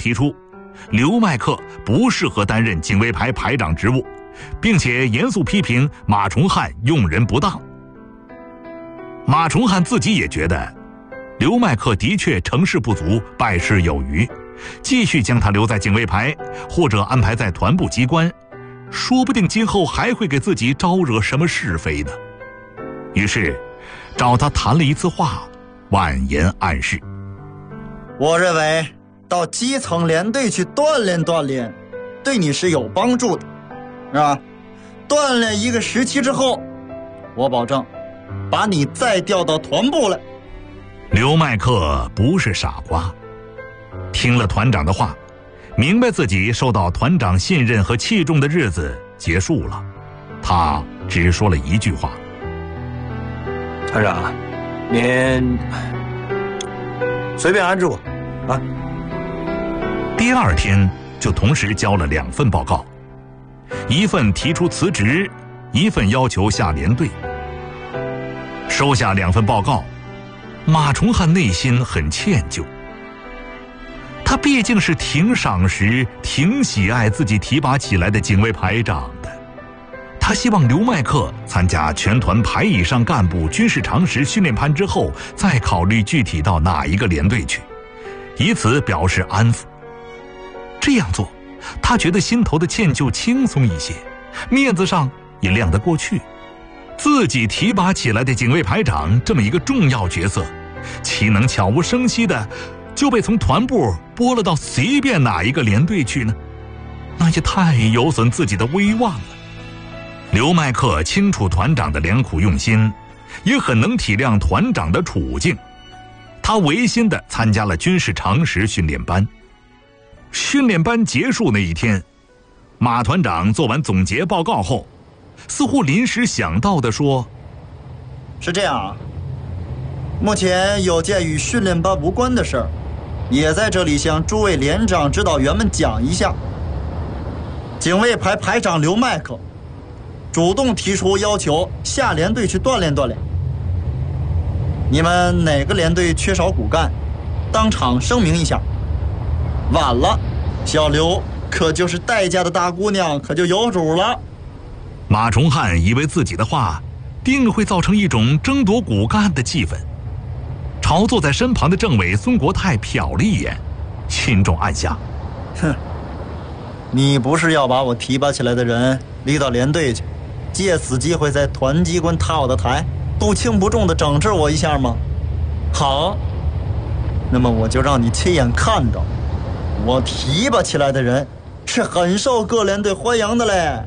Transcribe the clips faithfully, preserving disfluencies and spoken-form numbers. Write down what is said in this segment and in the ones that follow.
提出，刘麦克不适合担任警卫排排长职务，并且严肃批评马崇汉用人不当。马崇汉自己也觉得刘麦克的确成事不足，败事有余，继续将他留在警卫排，或者安排在团部机关，说不定今后还会给自己招惹什么是非呢。于是找他谈了一次话，婉言暗示， 我认为到基层连队去锻炼锻炼，对你是有帮助的，是吧？锻炼一个时期之后，我保证把你再调到团部来。 刘麦克不是傻瓜，听了团长的话，明白自己受到团长信任和器重的日子结束了，他只说了一句话： 团长，您随便安置我啊。 第二天就同时交了两份报告，一份提出辞职，一份要求下连队。收下两份报告，马崇汉内心很歉疚。他毕竟是挺赏识、挺喜爱自己提拔起来的警卫排长的，他希望刘麦克参加全团排以上干部军事常识训练班之后，再考虑具体到哪一个连队去，以此表示安抚。这样做，他觉得心头的歉疚轻松一些，面子上也亮得过去。自己提拔起来的警卫排长这么一个重要角色，岂能悄无声息的就被从团部拨了到随便哪一个连队去呢？那也太有损自己的威望了。刘麦克清楚团长的良苦用心，也很能体谅团长的处境，他违心地参加了军事常识训练班。训练班结束那一天，马团长做完总结报告后，似乎临时想到的说： 是这样啊，目前有件与训练班无关的事儿，也在这里向诸位连长指导员们讲一下。警卫排排长刘麦克主动提出要求下连队去锻炼锻炼，你们哪个连队缺少骨干，当场声明一下，晚了小刘可就是戴家的大姑娘，可就有主了。 马崇汉以为自己的话定会造成一种争夺骨干的气氛，朝坐在身旁的政委孙国泰瞟了一眼，心中暗下： 哼，你不是要把我提拔起来的人立到连队去，借此机会在团机关踏我的台，不轻不重的整治我一下吗？好，那么我就让你亲眼看到，我提拔起来的人是很受各连队欢迎的嘞。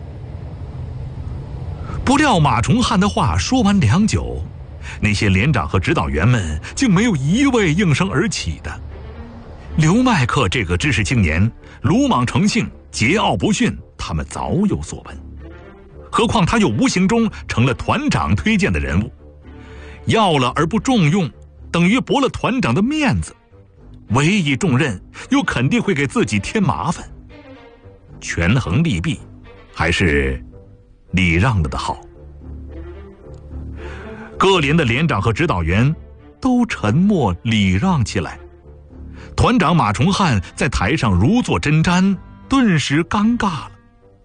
不料马崇汉的话说完良久，那些连长和指导员们竟没有一位应声而起的。刘麦克这个知识青年鲁莽成性，桀骜不驯，他们早有所闻，何况他又无形中成了团长推荐的人物，要了而不重用，等于驳了团长的面子，委以重任又肯定会给自己添麻烦。权衡利弊，还是礼让了的好。各连的连长和指导员都沉默礼让起来，团长马崇汉在台上如坐针毡，顿时尴尬了。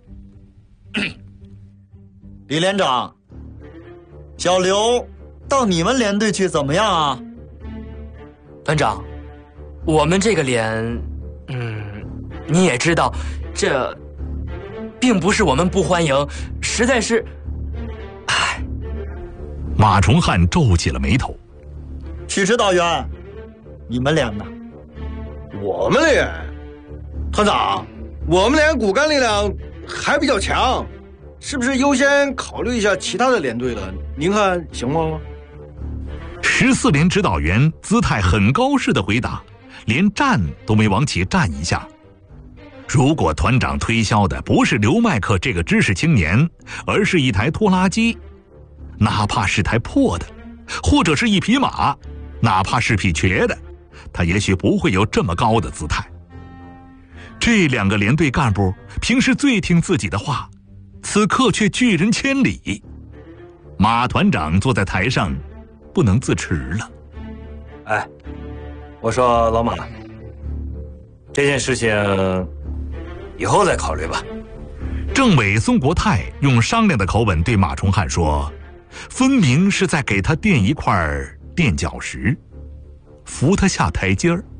李连长，小刘到你们连队去怎么样啊？ 团长，我们这个连，嗯，你也知道，这并不是我们不欢迎，实在是，唉。 马崇汉皱起了眉头。 许指导员，你们连呢？ 我们连，团长，我们连骨干力量还比较强，是不是优先考虑一下其他的连队了？您看行吗？ 十四连指导员姿态很高似的回答，连站都没往起站一下。如果团长推销的不是刘麦克这个知识青年，而是一台拖拉机，哪怕是台破的，或者是一匹马，哪怕是匹瘸的，他也许不会有这么高的姿态。这两个连队干部平时最听自己的话，此刻却拒人千里。马团长坐在台上不能自持了。 哎，我说老马， 这件事情以后再考虑吧。 政委宋国泰用商量的口吻对马崇汉说，分明是在给他垫一块垫脚石，扶他下台阶儿。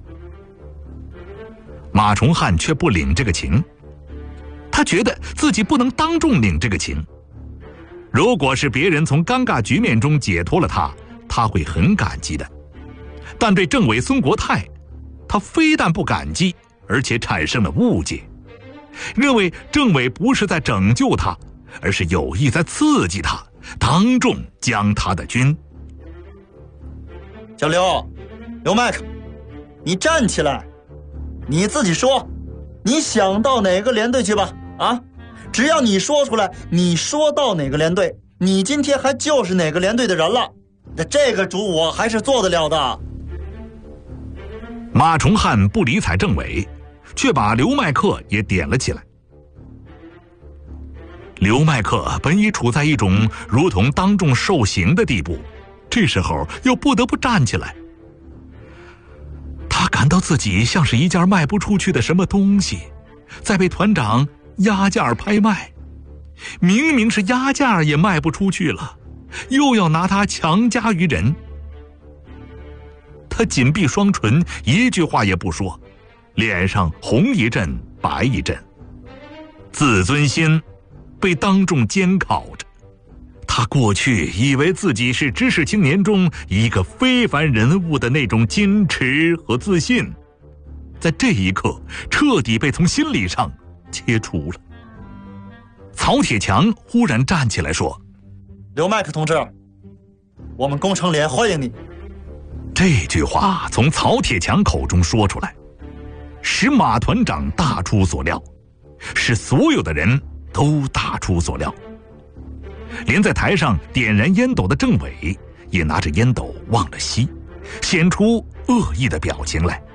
马崇汉却不领这个情，他觉得自己不能当众领这个情。如果是别人从尴尬局面中解脱了他，他会很感激的。但对政委孙国泰，他非但不感激，而且产生了误解，认为政委不是在拯救他，而是有意在刺激他，当众将他的军。 小刘，刘麦克，你站起来，你自己说，你想到哪个连队去吧？啊，只要你说出来，你说到哪个连队，你今天还就是哪个连队的人了。那这个主我还是做得了的。 马崇汉不理睬政委，却把刘麦克也点了起来。刘麦克本已处在一种如同当众受刑的地步，这时候又不得不站起来。他感到自己像是一件卖不出去的什么东西，在被团长压价拍卖。明明是压价也卖不出去了，又要拿他强加于人。他紧闭双唇，一句话也不说，脸上红一阵白一阵，自尊心被当众监考着。他过去以为自己是知识青年中一个非凡人物的那种矜持和自信，在这一刻彻底被从心理上切除了。曹铁强忽然站起来说：“ 刘麦克同志，我们工程连欢迎你。” 这句话从曹铁强口中说出来，使马团长大出所料，使所有的人都大出所料。连在台上点燃烟斗的政委也拿着烟斗忘了吸，显出恶意的表情来。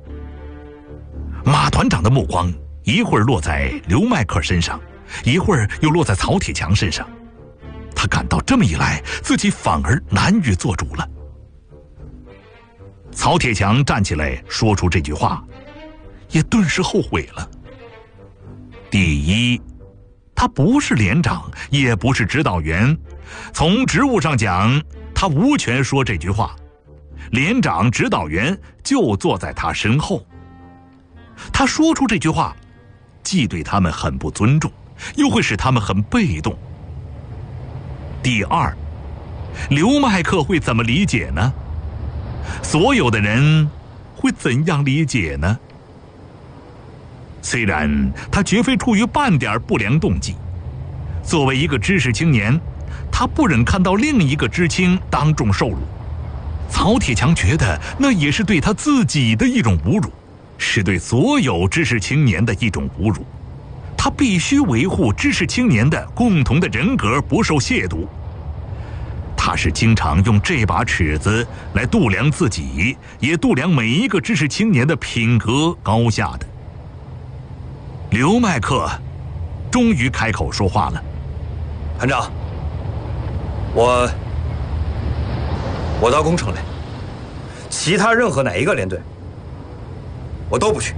马团长的目光一会儿落在刘麦克身上，一会儿又落在曹铁强身上。他感到这么一来，自己反而难于做主了。曹铁强站起来说出这句话，也顿时后悔了。第一，他不是连长，也不是指导员，从职务上讲，他无权说这句话。连长、指导员就坐在他身后，他说出这句话，既对他们很不尊重，又会使他们很被动。第二，刘麦克会怎么理解呢？所有的人会怎样理解呢？虽然他绝非出于半点不良动机，作为一个知识青年，他不忍看到另一个知青当众受辱。曹铁强觉得那也是对他自己的一种侮辱，是对所有知识青年的一种侮辱。他必须维护知识青年的共同的人格不受亵渎。他是经常用这把尺子来度量自己，也度量每一个知识青年的品格高下的。刘麦克终于开口说话了：“ 团长，我我到工程来，其他任何哪一个连队，我都不去。”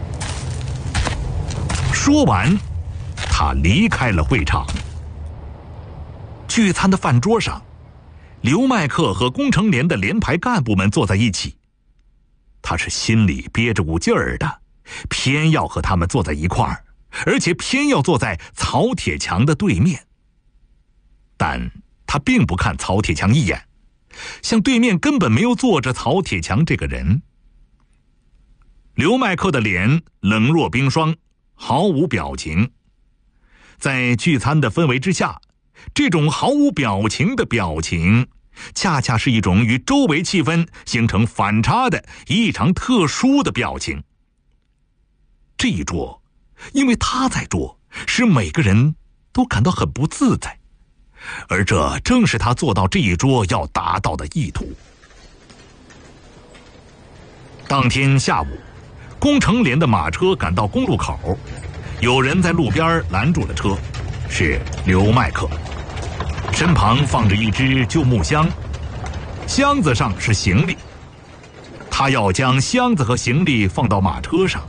说完，他离开了会场。聚餐的饭桌上，刘麦克和工程连的连排干部们坐在一起，他是心里憋着股劲儿的，偏要和他们坐在一块儿，而且偏要坐在曹铁强的对面。但他并不看曹铁强一眼，像对面根本没有坐着曹铁强这个人。刘麦克的脸冷若冰霜，毫无表情。在聚餐的氛围之下，这种毫无表情的表情，恰恰是一种与周围气氛形成反差的异常特殊的表情。这一桌，因为他在桌，使每个人都感到很不自在，而这正是他坐到这一桌要达到的意图。当天下午，工程连的马车赶到公路口，有人在路边拦住了车，是刘麦克，身旁放着一只旧木箱，箱子上是行李，他要将箱子和行李放到马车上。